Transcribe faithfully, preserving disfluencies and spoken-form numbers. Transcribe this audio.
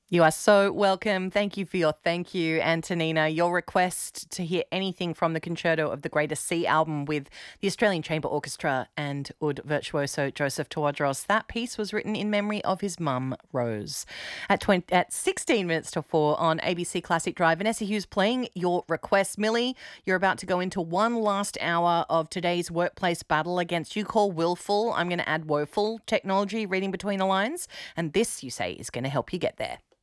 You are so welcome. Thank you for your thank you, Antonina. Your request to hear anything from the Concerto of the Greater C album with the Australian Chamber Orchestra and oud virtuoso Joseph Tawadros. That piece was written in memory of his mum, Rose. At twenty, at sixteen minutes to four on A B C Classic Drive, Vanessa Hughes playing your request. Millie, you're about to go into one last hour of today's workplace battle against, you call willful, I'm going to add woeful technology, reading between the lines. And this, you say, is going to help you get there.